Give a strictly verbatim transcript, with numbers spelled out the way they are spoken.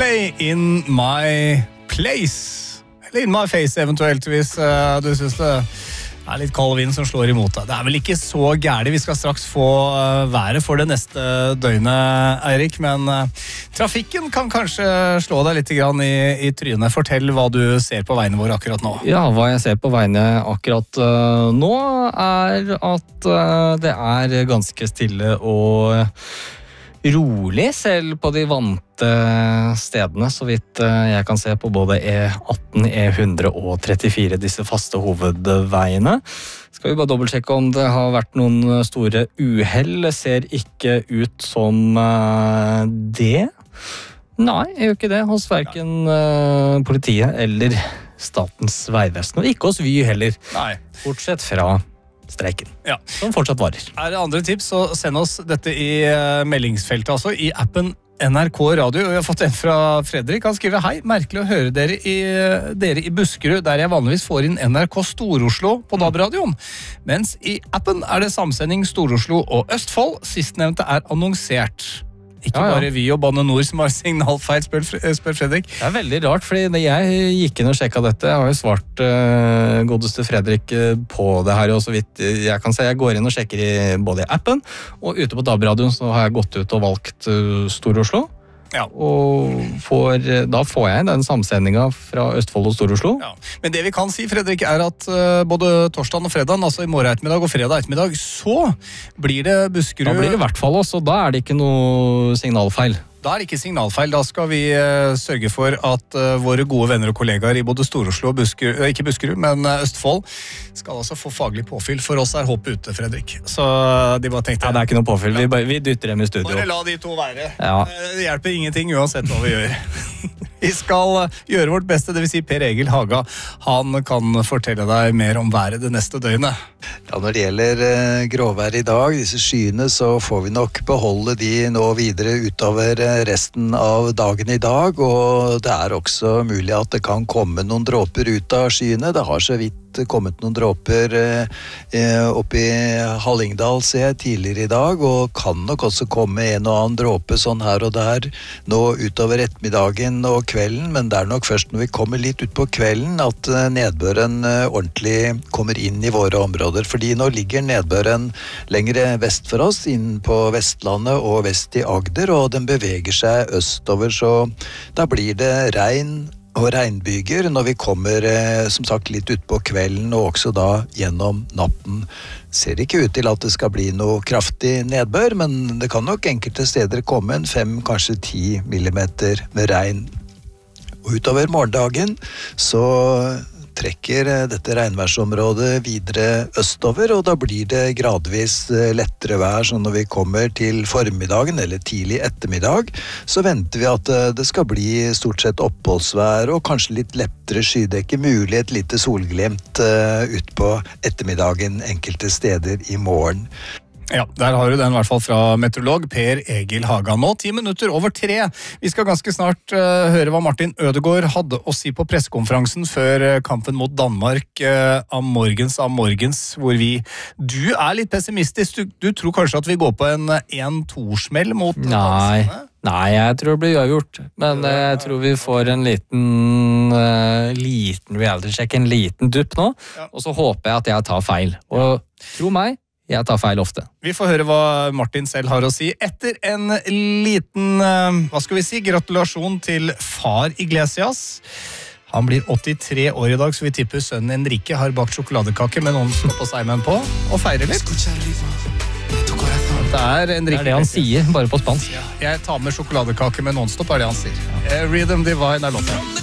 Coldplay in my place. Eller in my face eventuelt, hvis uh, du synes det er litt kald vind som slår imot deg. Det er vel ikke så gærlig. Vi skal straks få uh, været for det neste døgnet, Eirik, men uh, trafikken kan kanskje slå deg litt grann i, i trynet. Fortell hva du ser på veiene våre akkurat nå. Ja, hva jeg ser på veiene akkurat uh, nå er at uh, det er ganske stille og rolig, selv på de vante stedene, så vidt jeg kan se på både E atten, E hundre og trettifire, disse faste hovedveiene. Skal vi bare dobbeltsjekke om det har vært noen store uhell. Ser ikke ut som det. Nei, jeg gjør ikke det hos hverken politiet eller Statens vegvesen, og ikke hos Vy heller. Nei. Bortsett fra streiken, ja. Som fortsatt varer. Er det andre tips, så send oss dette i uh, meldingsfeltet, altså i appen N R K Radio. Vi har fått en fra Fredrik. Han skriver: hei, merkelig å høre dere i, dere i Buskerud, der jeg vanligvis får inn N R K Stor-Oslo på D A B-radioen. Mens i appen er det samsending Stor-Oslo og Østfold. Sistnevnte er annonsert. Ikke ja, ja. Bare Vy og Bane Nor som har signalfeil, spør, spør Fredrik. Det er veldig rart, fordi jeg gikk inn og sjekket dette. Jeg har jo svart uh, godeste Fredrik uh, på det her, og så vidt jeg kan se. Jeg går inn og sjekker i både i appen, og ute på D A B-radioen så har jeg gått ut og valgt uh, Stor-Oslo. Ja. Og får, da får jeg den samsendingen fra Østfold og Stor-Oslo. Ja. Men det vi kan si, Fredrik, er at uh, både torsdag og fredag, altså i morgen ettermiddag og fredag ettermiddag, så blir det Buskerud. Da blir det i hvert fall også, da er det ikke noe signalfeil. Da er det ikke signalfeil. Da skal vi uh, sørge for at uh, våre gode venner og kollegaer i både Stor-Oslo og Buskerud, uh, ikke Buskerud, men uh, Østfold, skal altså få faglig påfyll. For oss er håpet ute, Fredrik. Så uh, de bare tenkte... Ja, det er ikke noe påfyll. Vi, bare, vi dytter dem i studio. Bare la de to være. Ja. Uh, det hjelper ingenting uansett hva vi gjør. Vi skal uh, gjøre vårt beste, det vil si Per Egil Haga. Han kan fortelle deg mer om været det neste døgnet. Ja, når det gjelder uh, gråvær i dag, disse skyene, så får vi nok beholde de nå videre utover resten av dagen i dag, og det er også mulig at det kan komme noen dråper ut av skyene. Det har så vidt kommet noen dråper eh, opp i Hallingdal, ser jeg, tidligere i dag, og kan nok også komme en og annen dråpe sånn her og der nå utover ettermiddagen og kvelden, men det er nok først når vi kommer litt ut på kvelden at nedbøren eh, ordentlig kommer inn i våre områder, fordi nå ligger nedbøren lengre vest for oss, inn på Vestlandet og vest i Agder, og den beveger seg østover, så da blir det regn og regnbyger når vi kommer eh, som sagt litt ut på kvelden og også da gjennom natten. Ser ikke ut til at det skal bli noe kraftig nedbør, men det kan nok enkelte steder komme en fem, kanskje ti millimeter med regn. Og utover morgendagen så trekker dette regnværsområdet videre østover, og da blir det gradvis lettere vær, så når vi kommer til formiddagen eller tidlig ettermiddag, så venter vi at det skal bli stort sett oppholdsvær og kanskje litt lettere skydekke, mulig et lite solglimt ut på ettermiddagen enkelte steder i morgen. Ja, der har du den i hvert fall fra meteorolog Per Egil Haga. Nå ti minutter over tre. Vi skal ganske snart uh, høre hva Martin Ødegaard hadde å si på pressekonferansen før uh, kampen mot Danmark uh, av morgens av morgens, hvor vi... Du er litt pessimistisk. Du, du tror kanskje at vi går på en en to-smell mot Nei. dansene? Nei, jeg tror det blir uavgjort. Men uh, jeg tror vi får en liten, uh, liten reality-check, en liten dupp nå. Ja. Og så håper jeg at jeg tar feil. Og tro meg, jeg tar feil ofte. Vi får høre hva Martin selv har å si etter en liten, hva skal vi si, gratulasjon til far Iglesias. Han blir åttitre år i dag, så vi tipper sønnen Enrique har bakt sjokoladekake med noen som på seimen på, og feirer litt. Det er, Enrique, det er det han sier, bare på spansk. Jeg tar med sjokoladekake med non-stop, er det han sier. Rhythm Divine er låten.